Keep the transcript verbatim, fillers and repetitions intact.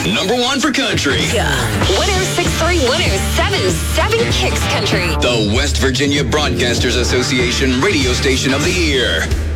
Number one for country. one oh six point three, one oh seven point seven Kicks Country. The West Virginia Broadcasters Association Radio Station of the Year.